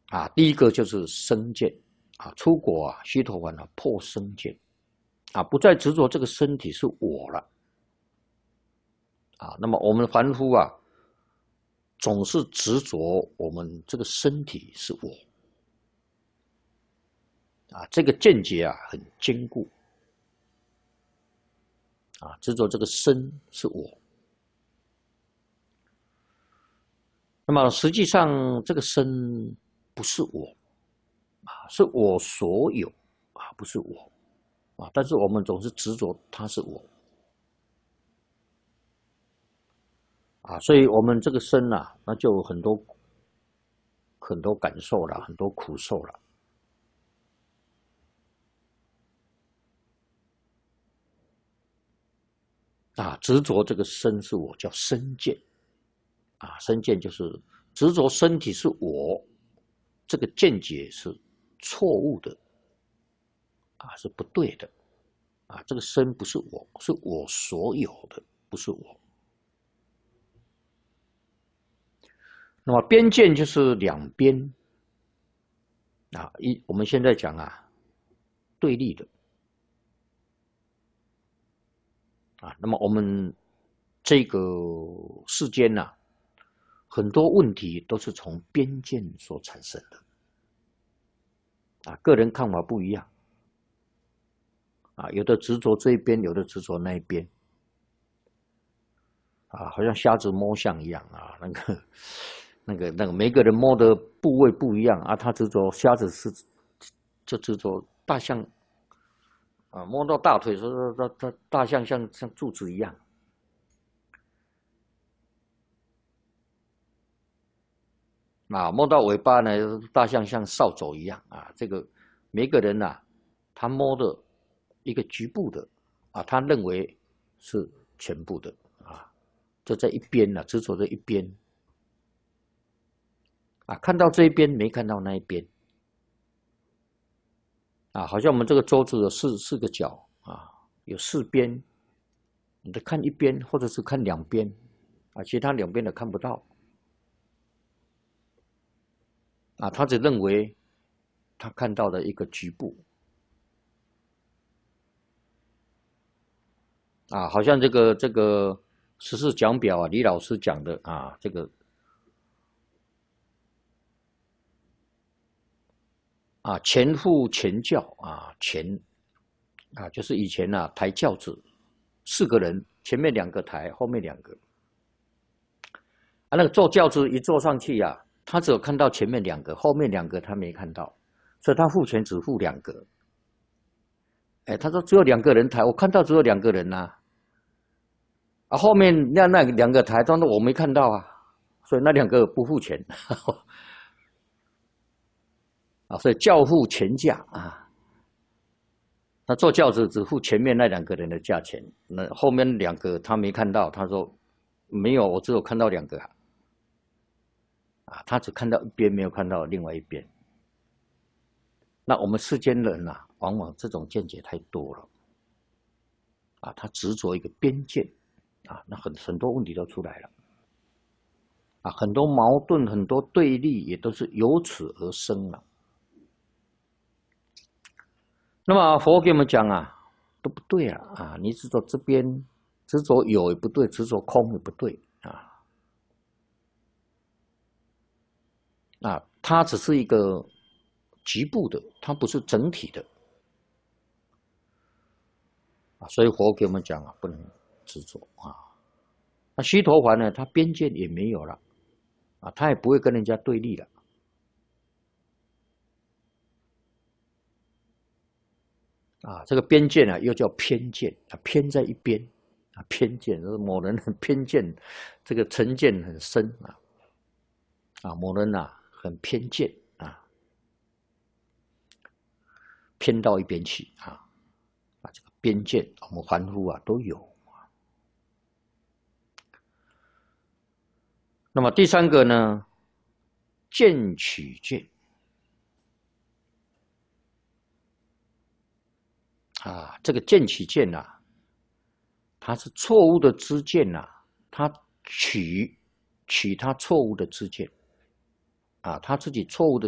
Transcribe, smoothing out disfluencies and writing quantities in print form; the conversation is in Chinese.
啊，第一个就是身见啊，出国啊，须陀洹啊，破身见啊，不再执着这个身体是我了啊。那么我们凡夫啊，总是执着我们这个身体是我啊，这个见解啊很坚固啊，执着这个身是我。那么实际上这个身不是我啊，是我所有啊，不是我啊。但是我们总是执着它是我啊，所以我们这个身啊，那就有很多感受了，很多苦受了啊。执着这个身是我，叫身见啊，身见就是执着身体是我，这个见解是错误的啊，是不对的啊。这个身不是我，是我所有的，不是我。那么边见就是两边啊，我们现在讲啊，对立的啊。那么我们这个世间呐、很多问题都是从边见所产生的啊，个人看法不一样啊，有的执着这一边，有的执着那一边啊，好像瞎子摸象一样啊，每个人摸的部位不一样啊，他执着瞎子就执着大象啊，摸到大腿说大象像柱子一样啊，摸到尾巴呢，大象像扫帚一样啊。这个每个人呐、他摸的一个局部的啊，他认为是全部的啊，就在一边呢、执着在一边啊，看到这一边没看到那一边啊，好像我们这个桌子有四个角啊，有四边，你得看一边或者是看两边啊，其他两边的看不到啊，他只认为他看到的一个局部啊，好像这个十四讲表啊，李老师讲的啊，这个啊前后前轿啊前啊就是以前啊抬轿子四个人，前面两个抬，后面两个啊，那个坐轿子一坐上去呀、他只有看到前面两个，后面两个他没看到，所以他付钱只付两个。哎，他说只有两个人抬，我看到只有两个人呐、啊，后面那两个抬，但是我没看到啊，所以那两个不付钱啊，所以轿付前价啊，他坐轿子只付前面那两个人的价钱，那后面两个他没看到，他说没有，我只有看到两个啊，他只看到一边，没有看到另外一边。那我们世间人呐、往往这种见解太多了啊，他执着一个边界啊，那很多问题都出来了啊，很多矛盾、很多对立也都是由此而生了。那么佛给我们讲啊，都不对啊啊！你执着这边，执着有也不对，执着空也不对啊啊！它只是一个局部的，它不是整体的啊。所以佛给我们讲啊，不能执着啊。那须陀洹呢，他边界也没有了啊，他也不会跟人家对立了啊。这个边界呢，又叫偏见啊，偏在一边啊，偏见，某人很偏见，这个成见很深啊。啊，某人呐、很偏见啊，偏到一边去啊啊，这个偏见我们凡夫啊都有。那么第三个呢，见取见啊，这个见取见呐、啊，它是错误的知见呐、啊，它取他错误的知见啊，他自己错误的。